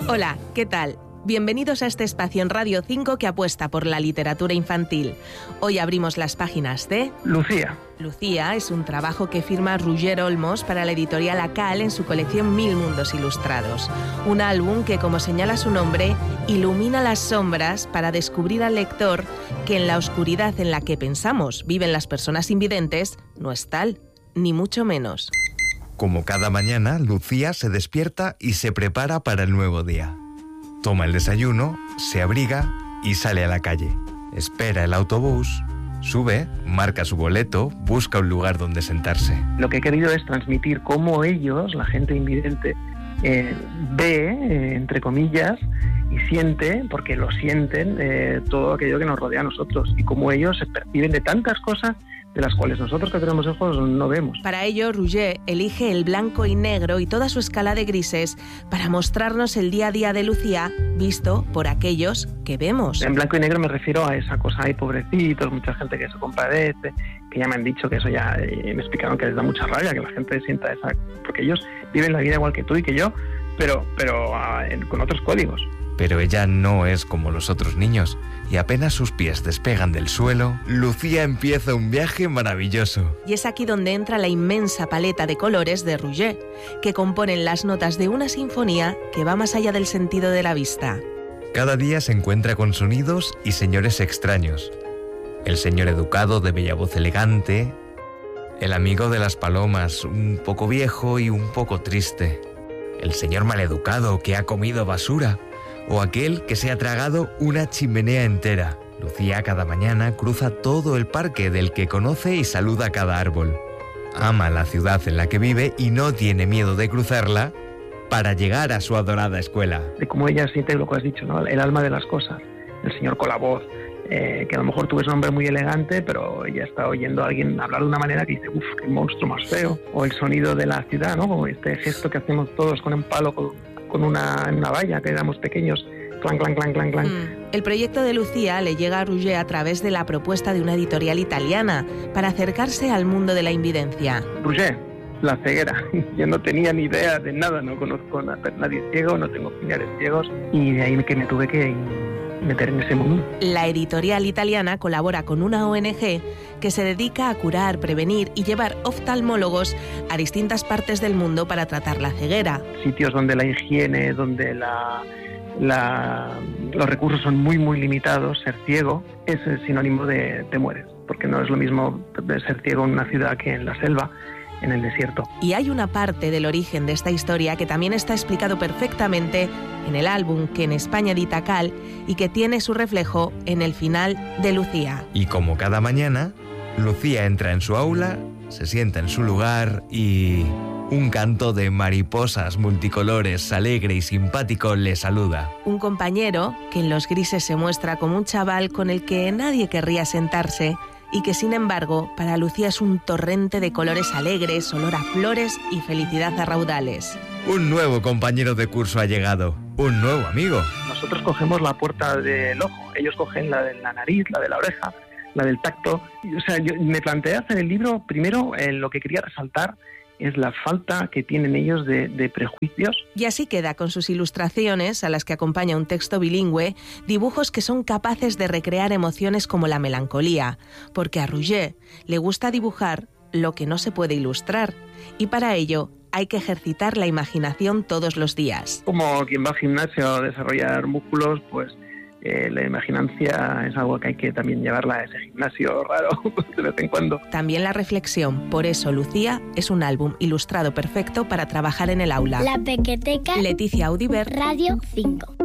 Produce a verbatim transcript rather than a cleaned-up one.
Hola, ¿qué tal? Bienvenidos a este espacio en Radio cinco que apuesta por la literatura infantil. Hoy abrimos las páginas de... Lucía. Lucía es un trabajo que firma Roger Olmos para la editorial Akal en su colección Mil Mundos Ilustrados. Un álbum que, como señala su nombre, ilumina las sombras para descubrir al lector que en la oscuridad en la que pensamos viven las personas invidentes no es tal, ni mucho menos. Como cada mañana, Lucía se despierta y se prepara para el nuevo día. Toma el desayuno, se abriga y sale a la calle. Espera el autobús, sube, marca su boleto, busca un lugar donde sentarse. Lo que he querido es transmitir cómo ellos, la gente invidente, eh, ve, eh, entre comillas, y siente, porque lo sienten, eh, todo aquello que nos rodea a nosotros, y cómo ellos se perciben de tantas cosas de las cuales nosotros que tenemos ojos no vemos. Para ello, Roger elige el blanco y negro y toda su escala de grises para mostrarnos el día a día de Lucía visto por aquellos que vemos. En blanco y negro me refiero a esa cosa, hay pobrecitos, mucha gente que se compadece, que ya me han dicho que eso ya, eh, me explicaron que les da mucha rabia, que la gente sienta esa... porque ellos viven la vida igual que tú y que yo, pero, pero uh, con otros códigos. Pero ella no es como los otros niños, y apenas sus pies despegan del suelo, Lucía empieza un viaje maravilloso. Y es aquí donde entra la inmensa paleta de colores de Roger, que componen las notas de una sinfonía que va más allá del sentido de la vista. Cada día se encuentra con sonidos y señores extraños. El señor educado de bella voz elegante, el amigo de las palomas, un poco viejo y un poco triste, el señor maleducado que ha comido basura, o aquel que se ha tragado una chimenea entera. Lucía cada mañana cruza todo el parque del que conoce y saluda cada árbol. Ama la ciudad en la que vive y no tiene miedo de cruzarla para llegar a su adorada escuela. De cómo ella siente lo que has dicho, ¿no? El alma de las cosas. El señor con la voz, eh, que a lo mejor tú ves un hombre muy elegante, pero ella está oyendo a alguien hablar de una manera que dice, uff, qué monstruo más feo. O el sonido de la ciudad, ¿no? Como este gesto que hacemos todos con un palo, con... con una, una valla que éramos pequeños, clan, clan, clan, clan, clan. Mm. El proyecto de Lucía le llega a Roger a través de la propuesta de una editorial italiana para acercarse al mundo de la invidencia. Roger, la ceguera. Yo no tenía ni idea de nada, no conozco a nadie ciego, no tengo familiares ciegos, y de ahí que me tuve que meter en ese mundo. La editorial italiana colabora con una O N Ge que se dedica a curar, prevenir y llevar oftalmólogos a distintas partes del mundo para tratar la ceguera. Sitios donde la higiene, donde la, la, los recursos son muy, muy limitados, ser ciego es el sinónimo de te mueres, porque no es lo mismo ser ciego en una ciudad que en la selva, en el desierto. Y hay una parte del origen de esta historia que también está explicado perfectamente en el álbum que en España edita Akal y que tiene su reflejo en el final de Lucía. Y como cada mañana, Lucía entra en su aula, se sienta en su lugar y un canto de mariposas multicolores, alegre y simpático, le saluda. Un compañero que en los grises se muestra como un chaval con el que nadie querría sentarse y que, sin embargo, para Lucía es un torrente de colores alegres, olor a flores y felicidad a raudales. Un nuevo compañero de curso ha llegado, un nuevo amigo. Nosotros cogemos la puerta del ojo, ellos cogen la de la nariz, la de la oreja, la del tacto. O sea, yo me planteé hacer el libro, primero, eh, lo que quería resaltar es la falta que tienen ellos de, de prejuicios. Y así queda con sus ilustraciones, a las que acompaña un texto bilingüe, dibujos que son capaces de recrear emociones como la melancolía, porque a Roger le gusta dibujar lo que no se puede ilustrar, y para ello hay que ejercitar la imaginación todos los días. Como quien va al gimnasio a desarrollar músculos, pues Eh, la imaginancia es algo que hay que también llevarla a ese gimnasio raro de vez en cuando. También la reflexión. Por eso Lucía es un álbum ilustrado perfecto para trabajar en el aula. La Pequeteca. Leticia Audiver. Radio cinco.